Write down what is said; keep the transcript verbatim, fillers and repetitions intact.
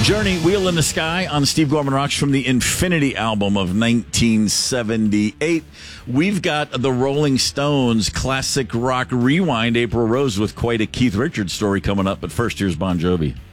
Journey, Wheel in the Sky on Steve Gorman Rocks from the Infinity album of nineteen seventy-eight. We've got the Rolling Stones classic rock rewind, April Rose, with quite a Keith Richards story coming up. But first, here's Bon Jovi.